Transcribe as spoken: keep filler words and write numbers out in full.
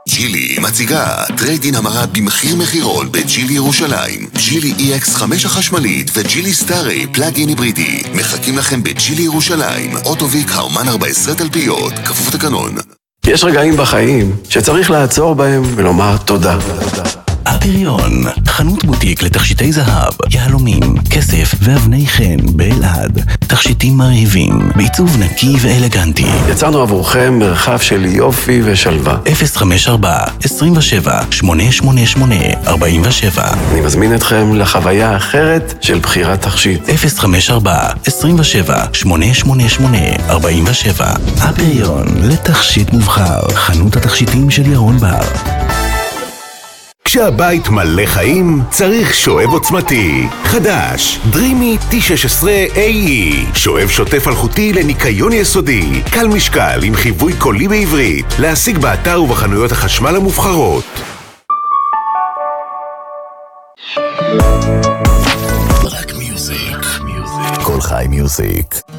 ג'ילי מציגה טרייד-אין המרה במחיר מחירון בג'ילי ירושלים. ג'ילי אי אקס חמש החשמלית וג'ילי סטארי פלאג-אין היברידי מחכים לכם בג'ילי ירושלים. אוטוביק הרמן ארבע עשרה תלפיות, כפוף תקנון. יש רגעים בחיים שצריך לעצור בהם ולומר תודה. הפריון, חנות בוטיק לתכשיטי זהב, יהלומים, כסף ואבני חן באלעד. תכשיטים מרהיבים, בעיצוב נקי ואלגנטי. יצרנו עבורכם מרחב של יופי ושלווה. אפס חמש ארבע, עשרים ושבע, שמונה שמונה שמונה, ארבעים ושבע. אני מזמין אתכם לחוויה אחרת של בחירת תכשיט. אפס חמש ארבע, עשרים ושבע, שמונה שמונה שמונה, ארבעים ושבע. הפריון, לתכשיט מובחר, חנות התכשיטים של ירון בר. כשהבית מלא חיים, צריך שואב עוצמתי. חדש, דרימי טי שש עשרה איי אי. שואב שוטף אלחוטי לניקיון יסודי. קל משקל עם חיווי קולי בעברית. להשיג באתר ובחנויות החשמל המובחרות. רק מיוזיק. כל חי מיוזיק.